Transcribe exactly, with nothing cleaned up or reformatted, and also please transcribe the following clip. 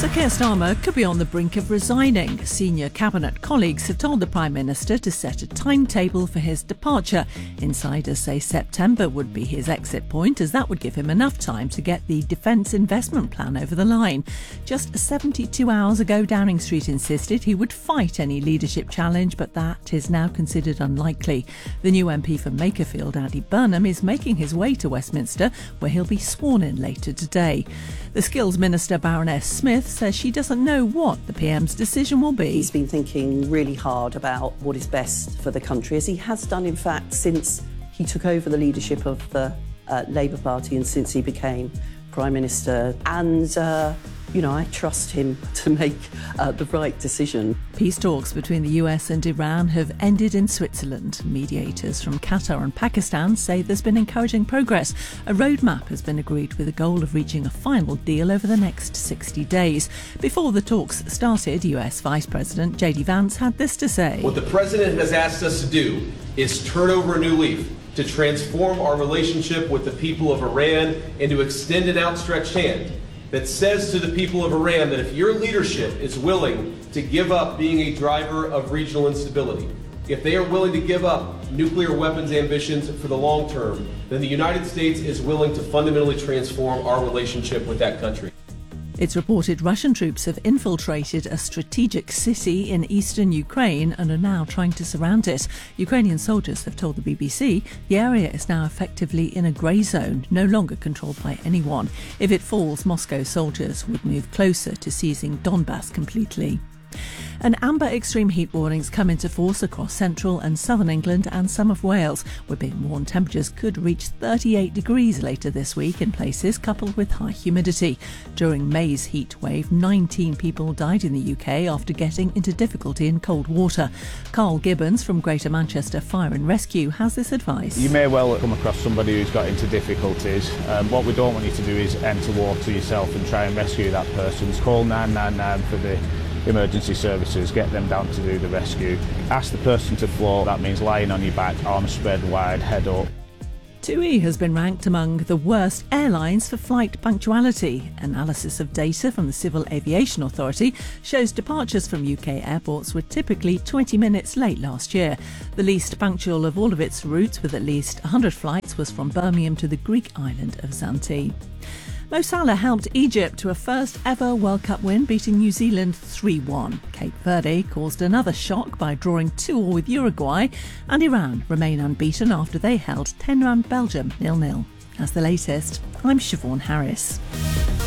Sir Keir Starmer could be on the brink of resigning. Senior cabinet colleagues have told the Prime Minister to set a timetable for his departure. Insiders say September would be his exit point, as that would give him enough time to get the Defence Investment Plan over the line. Just seventy-two hours ago, Downing Street insisted he would fight any leadership challenge, but that is now considered unlikely. The new M P for Makerfield, Andy Burnham, is making his way to Westminster, where he'll be sworn in later today. The Skills Minister, Baroness Smith, says she doesn't know what the P M's decision will be. He's been thinking really hard about what is best for the country, as he has done, in fact, since he took over the leadership of the uh, Labour Party and since he became Prime Minister. And, uh, you know, I trust him to make uh, the right decision. Peace talks between the U S and Iran have ended in Switzerland. Mediators from Qatar and Pakistan say there's been encouraging progress. A roadmap has been agreed with the goal of reaching a final deal over the next sixty days. Before the talks started, U S Vice President J D Vance had this to say. What the President has asked us to do is turn over a new leaf, to transform our relationship with the people of Iran and to extend an outstretched hand that says to the people of Iran that if your leadership is willing to give up being a driver of regional instability, if they are willing to give up nuclear weapons ambitions for the long term, then the United States is willing to fundamentally transform our relationship with that country. It's reported Russian troops have infiltrated a strategic city in eastern Ukraine and are now trying to surround it. Ukrainian soldiers have told the B B C the area is now effectively in a grey zone, no longer controlled by anyone. If it falls, Moscow soldiers would move closer to seizing Donbass completely. An amber extreme heat warnings come into force across central and southern England and some of Wales. We're being warned temperatures could reach thirty-eight degrees later this week in places, coupled with high humidity. During May's heat wave, nineteen people died in the U K after getting into difficulty in cold water. Carl Gibbons from Greater Manchester Fire and Rescue has this advice. You may well come across somebody who's got into difficulties. Um, what we don't want you to do is enter water yourself and try and rescue that person. Call nine nine nine for the emergency services, get them down to do the rescue. Ask the person to float, that means lying on your back, arms spread wide, head up. TUI has been ranked among the worst airlines for flight punctuality. Analysis of data from the Civil Aviation Authority shows departures from U K airports were typically twenty minutes late last year. The least punctual of all of its routes, with at least one hundred flights, was from Birmingham to the Greek island of Zante. Mo Salah helped Egypt to a first ever World Cup win, beating New Zealand three one. Cape Verde caused another shock by drawing two all with Uruguay, and Iran remain unbeaten after they held ten-round Belgium nil nil. That's the latest. I'm Siobhan Harris.